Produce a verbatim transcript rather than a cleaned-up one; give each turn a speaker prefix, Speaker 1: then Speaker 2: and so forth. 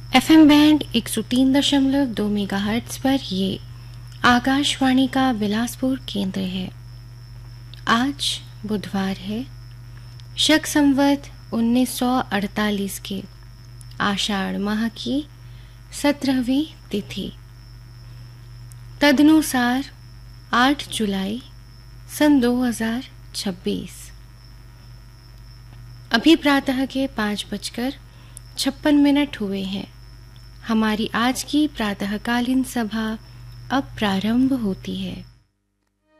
Speaker 1: FM band एक सौ तीन दशमलव दो मेगाहर्ट्ज पर ये आकाशवाणी का बिलासपुर केंद्र है। आज बुधवार है, शक संवत उन्नीस सौ अड़तालीस के आषाढ़ माह की सत्रहवीं तिथि, तदनुसार आठ जुलाई सन दो हजार छब्बीस। अभी प्रातः के पाँच बजकर छप्पन मिनट हुए हैं। हमारी आज की प्रातःकालीन सभा अब प्रारंभ होती है।